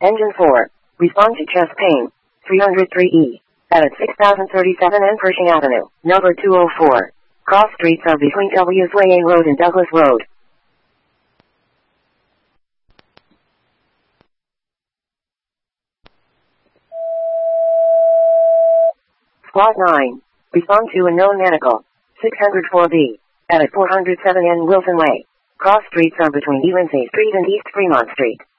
Engine 4. Respond to chest pain. 303E. At 6037 N Pershing Avenue, number 204. Cross streets are between W's Way A Road and Douglas Road. Squad 9. Respond to a known medical. 604B. At 407 N Wilson Way. Cross streets are between Lindsay Street and East Fremont Street.